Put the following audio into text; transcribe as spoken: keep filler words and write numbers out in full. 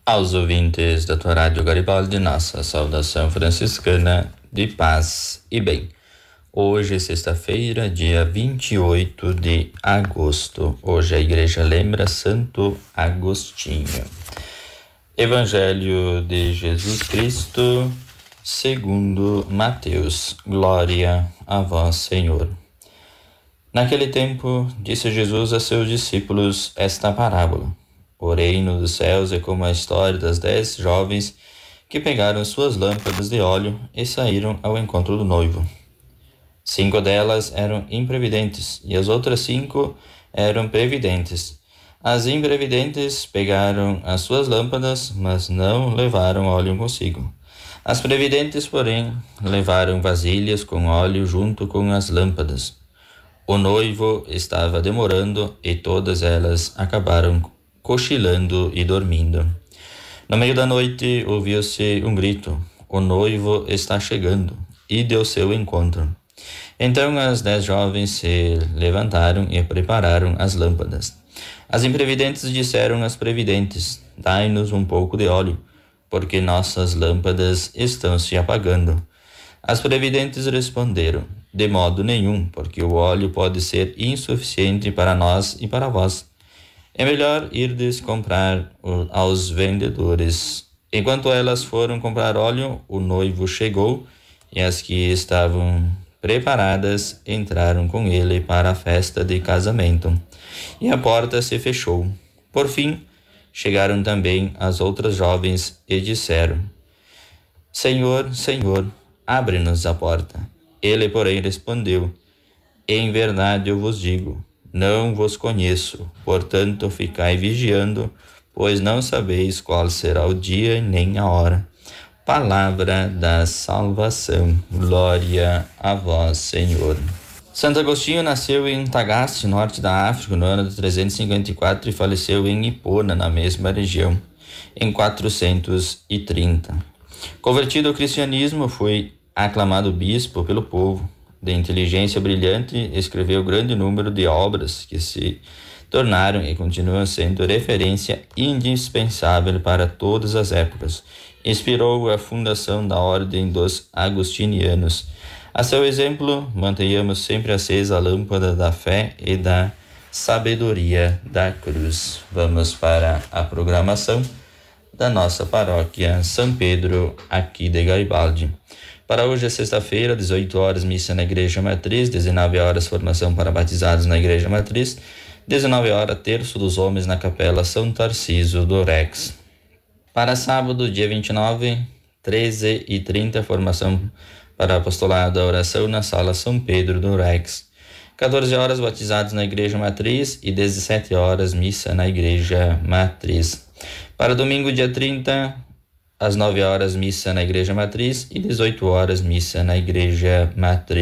Aos ouvintes da tua Rádio Garibaldi, nossa saudação franciscana de paz e bem. Hoje é sexta-feira, dia vinte e oito de agosto. Hoje a igreja lembra Santo Agostinho. Evangelho de Jesus Cristo, segundo Mateus. Glória a vós, Senhor. Naquele tempo, disse Jesus a seus discípulos esta parábola. O reino dos céus é como a história das dez jovens que pegaram suas lâmpadas de óleo e saíram ao encontro do noivo. Cinco delas eram imprevidentes e as outras cinco eram previdentes. As imprevidentes pegaram as suas lâmpadas, mas não levaram óleo consigo. As previdentes, porém, levaram vasilhas com óleo junto com as lâmpadas. O noivo estava demorando e todas elas acabaram cochilando e dormindo. No meio da noite ouviu-se um grito: o noivo está chegando, ide ao seu encontro. Então as dez jovens se levantaram e prepararam as lâmpadas. As imprevidentes disseram às previdentes: dai-nos um pouco de óleo, porque nossas lâmpadas estão se apagando. As previdentes responderam: de modo nenhum, porque o óleo pode ser insuficiente para nós e para vós. É melhor irdes comprar aos vendedores. Enquanto elas foram comprar óleo, o noivo chegou e as que estavam preparadas entraram com ele para a festa de casamento. E a porta se fechou. Por fim, chegaram também as outras jovens e disseram: Senhor, Senhor, abre-nos a porta. Ele, porém, respondeu: em verdade eu vos digo, não vos conheço, portanto ficai vigiando, pois não sabeis qual será o dia nem a hora. Palavra da salvação. Glória a vós, Senhor. Santo Agostinho nasceu em Tagaste, norte da África, no ano de trezentos e cinquenta e quatro e faleceu em Hipona, na mesma região, em quatrocentos e trinta. Convertido ao cristianismo, foi aclamado bispo pelo povo. De inteligência brilhante, escreveu grande número de obras que se tornaram e continuam sendo referência indispensável para todas as épocas. Inspirou a fundação da Ordem dos Agostinianos. A seu exemplo, mantenhamos sempre acesa a lâmpada da fé e da sabedoria da cruz. Vamos para a programação da nossa paróquia São Pedro, aqui de Garibaldi. Para hoje é sexta-feira, dezoito horas, missa na Igreja Matriz, dezenove horas, formação para batizados na Igreja Matriz, dezenove horas, terço dos homens na Capela São Tarcísio do Rex. Para sábado, dia vinte e nove, treze e trinta, formação para apostolado da oração na Sala São Pedro do Rex. quatorze horas, batizados na Igreja Matriz e dezessete horas, missa na Igreja Matriz. Para domingo, dia trinta, às nove horas, missa na Igreja Matriz e dezoito horas, missa na Igreja Matriz.